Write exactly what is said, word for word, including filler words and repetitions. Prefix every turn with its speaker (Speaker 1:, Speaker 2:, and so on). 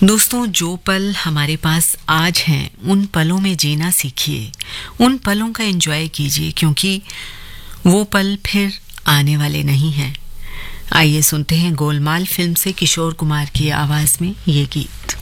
Speaker 1: दोस्तों, जो पल हमारे पास आज हैं उन पलों में जीना सीखिए, उन पलों का एंजॉय कीजिए, क्योंकि वो पल फिर आने वाले नहीं हैं। आइए सुनते हैं गोलमाल फिल्म से किशोर कुमार की आवाज में ये गीत।